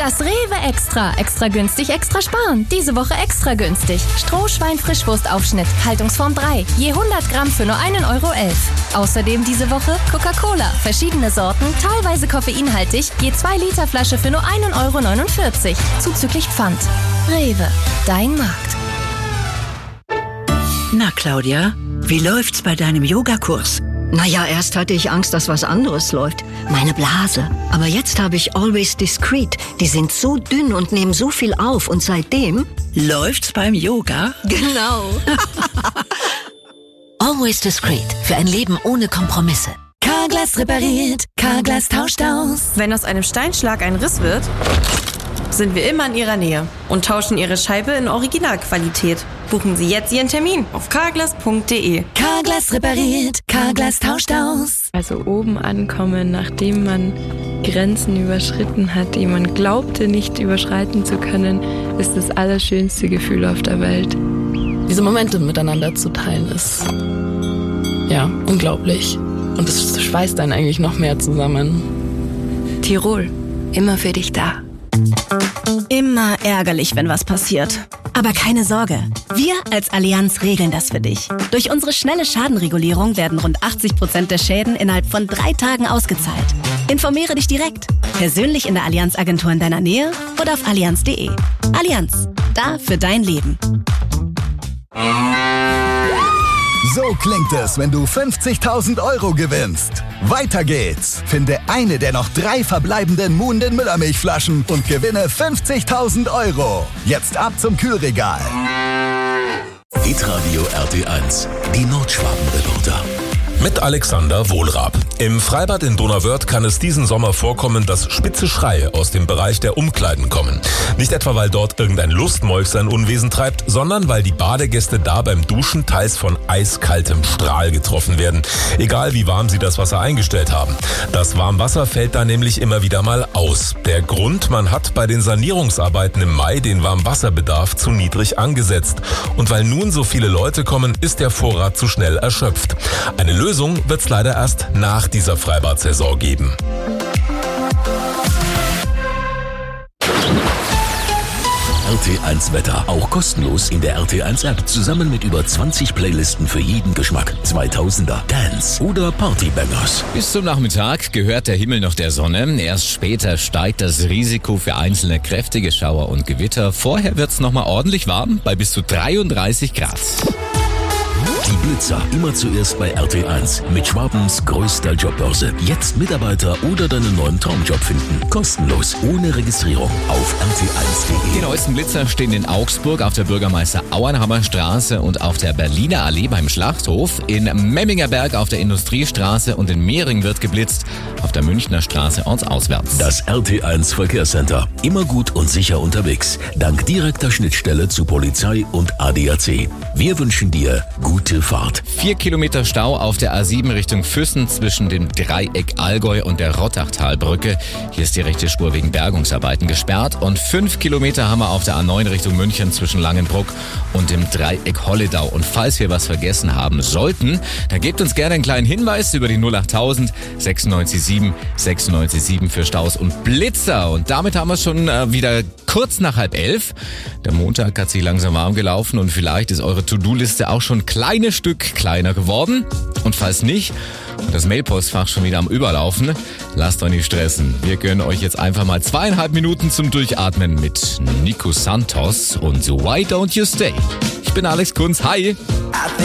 Das Rewe Extra. Extra günstig, extra sparen. Diese Woche extra günstig. Strohschwein-Frischwurstaufschnitt. Haltungsform 3. Je 100 Gramm für nur 1,11 Euro. Außerdem diese Woche Coca-Cola. Verschiedene Sorten, teilweise koffeinhaltig. Je 2 Liter Flasche für nur 1,49 Euro. Zuzüglich Pfand. Rewe. Dein Markt. Na, Claudia, wie läuft's bei deinem Yogakurs? Naja, erst hatte ich Angst, dass was anderes läuft. Meine Blase. Aber jetzt habe ich Always Discreet. Die sind so dünn und nehmen so viel auf. Und seitdem... Läuft's beim Yoga? Genau. Always Discreet. Für ein Leben ohne Kompromisse. Carglass repariert. Carglass tauscht aus. Wenn aus einem Steinschlag ein Riss wird, sind wir immer in Ihrer Nähe und tauschen Ihre Scheibe in Originalqualität. Buchen Sie jetzt Ihren Termin auf carglass.de. Carglass repariert. Carglass tauscht aus. Also oben ankommen, nachdem man Grenzen überschritten hat, die man glaubte nicht überschreiten zu können, ist das allerschönste Gefühl auf der Welt. Diese Momente miteinander zu teilen ist ja unglaublich. Und es schweißt einen eigentlich noch mehr zusammen. Tirol, immer für dich da. Immer ärgerlich, wenn was passiert. Aber keine Sorge, wir als Allianz regeln das für dich. Durch unsere schnelle Schadenregulierung werden rund 80% der Schäden innerhalb von 3 Tagen ausgezahlt. Informiere dich direkt, persönlich in der Allianz-Agentur in deiner Nähe oder auf allianz.de. Allianz, da für dein Leben. So klingt es, wenn du 50.000 Euro gewinnst. Weiter geht's. Finde eine der noch 3 verbleibenden Muhnden Müllermilchflaschen und gewinne 50.000 Euro. Jetzt ab zum Kühlregal. Hitradio RT1, die Nordschwaben-Reporter. Mit Alexander Wohlrab. Im Freibad in Donauwörth kann es diesen Sommer vorkommen, dass spitze Schreie aus dem Bereich der Umkleiden kommen. Nicht etwa, weil dort irgendein Lustmolch sein Unwesen treibt, sondern weil die Badegäste da beim Duschen teils von eiskaltem Strahl getroffen werden. Egal wie warm sie das Wasser eingestellt haben. Das Warmwasser fällt da nämlich immer wieder mal aus. Der Grund, man hat bei den Sanierungsarbeiten im Mai den Warmwasserbedarf zu niedrig angesetzt. Und weil nun so viele Leute kommen, ist der Vorrat zu schnell erschöpft. Eine Lösung wird es leider erst nach dieser Freibad-Saison geben. RT1 Wetter, auch kostenlos in der RT1 App, zusammen mit über 20 Playlisten für jeden Geschmack. 2000er, Dance oder Partybangers. Bis zum Nachmittag gehört der Himmel noch der Sonne. Erst später steigt das Risiko für einzelne kräftige Schauer und Gewitter. Vorher wird's nochmal ordentlich warm, bei bis zu 33 Grad. Die Blitzer, immer zuerst bei RT1 mit Schwabens größter Jobbörse. Jetzt Mitarbeiter oder deinen neuen Traumjob finden. Kostenlos, ohne Registrierung auf rt1.de. Die neuesten Blitzer stehen in Augsburg auf der Bürgermeister-Auernhammer Straße und auf der Berliner Allee beim Schlachthof. In Memminger Berg auf der Industriestraße und in Mehring wird geblitzt. Auf der Münchner Straße ortsauswärts. Das RT1 Verkehrscenter. Immer gut und sicher unterwegs. Dank direkter Schnittstelle zu Polizei und ADAC. Wir wünschen dir gute Fahrt. 4 Kilometer Stau auf der A7 Richtung Füssen zwischen dem Dreieck Allgäu und der Rottachtalbrücke. Hier ist die rechte Spur wegen Bergungsarbeiten gesperrt. Und 5 Kilometer haben wir auf der A9 Richtung München zwischen Langenbruck und dem Dreieck Holledau. Und falls wir was vergessen haben sollten, dann gebt uns gerne einen kleinen Hinweis über die 08000 967 967 für Staus und Blitzer. Und damit haben wir schon wieder kurz nach 10:30. Der Montag hat sich langsam warm gelaufen und vielleicht ist eure To-Do-Liste auch schon kleines Stück kleiner geworden. Und falls nicht und das Mailpostfach schon wieder am Überlaufen, lasst euch nicht stressen. Wir gönnen euch jetzt einfach mal 2,5 Minuten zum Durchatmen mit Nico Santos und Why Don't You Stay. Ich bin Alex Kunz. Hi!